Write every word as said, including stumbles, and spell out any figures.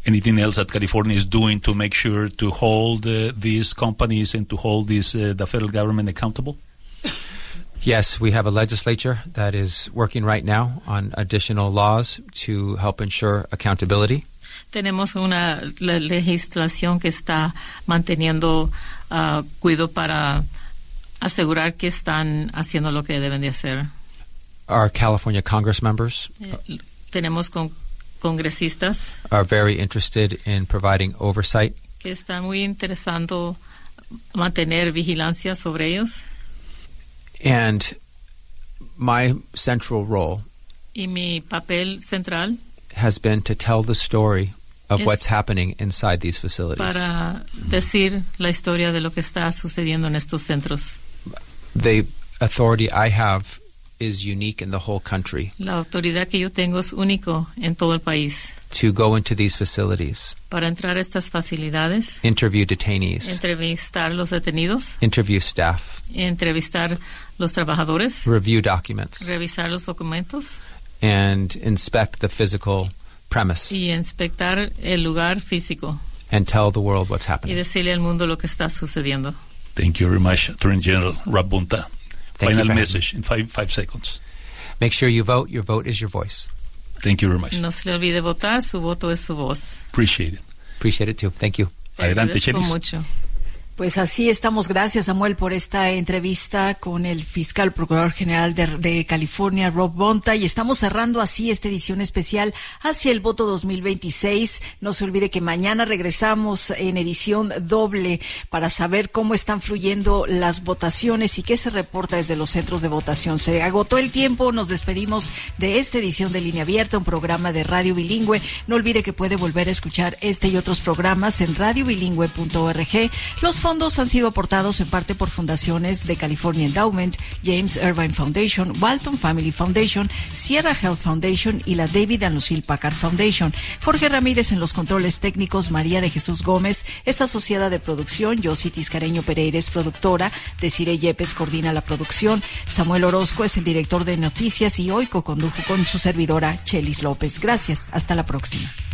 anything else that California is doing to make sure to hold uh, these companies and to hold these, uh, the federal government accountable? Yes, we have a legislature that is working right now on additional laws to help ensure accountability. Tenemos una le- legislación que está manteniendo uh, cuidado para asegurar que están haciendo lo que deben de hacer. Our California Congress members Eh, tenemos con- congresistas are very interested in providing oversight que están muy interesados mantener vigilancia sobre ellos. and my central role Y mi papel central has been to tell the story of Es what's happening inside these facilities. para decir la historia de lo que está sucediendo en estos centros. The authority I have is unique in the whole country La autoridad que yo tengo es único en todo el país. to go into these facilities, Para entrar a estas facilidades, interview detainees, entrevistar los detenidos, interview staff, entrevistar los trabajadores, review documents, revisar los documentos and inspect the physical premise y inspectar el lugar físico and tell the world what's y happening. decirle al mundo lo que está sucediendo. Thank you very much, Attorney General Rob Bonta. Thank you Final for message in five, five seconds. Make sure you vote. Your vote is your voice. Thank you very much. No se le olvide votar, su voto es su voz. Appreciate it. Appreciate it too. Thank you. Te Adelante, agradezco Chelis. mucho. Pues así estamos. Gracias, Samuel, por esta entrevista con el fiscal procurador general de, de California, Rob Bonta, y estamos cerrando así esta edición especial hacia el voto dos mil veintiséis. No se olvide que mañana regresamos en edición doble para saber cómo están fluyendo las votaciones y qué se reporta desde los centros de votación. Se agotó el tiempo, nos despedimos de esta edición de Línea Abierta, un programa de radio bilingüe. No olvide que puede volver a escuchar este y otros programas en radio bilingüe punto org. Los fondos han sido aportados en parte por fundaciones de California Endowment, James Irvine Foundation, Walton Family Foundation, Sierra Health Foundation y la David and Lucille Packard Foundation. Jorge Ramírez en los controles técnicos, María de Jesús Gómez es asociada de producción, Yossi Tiscareño Pereira es productora, Desiree Yepes coordina la producción, Samuel Orozco es el director de noticias y hoy co-condujo con su servidora Chelis López. Gracias, hasta la próxima.